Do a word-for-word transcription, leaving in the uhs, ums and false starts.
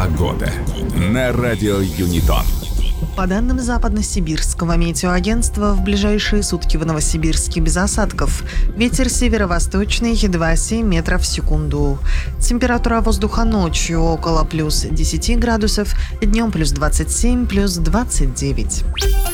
Погода на радио Юнитон. По данным Западно-Сибирского метеоагентства, в ближайшие сутки в Новосибирске без осадков. Ветер северо-восточный два целых семь метров в секунду. Температура воздуха ночью около плюс десять градусов, днем плюс двадцать семь, плюс двадцать девять.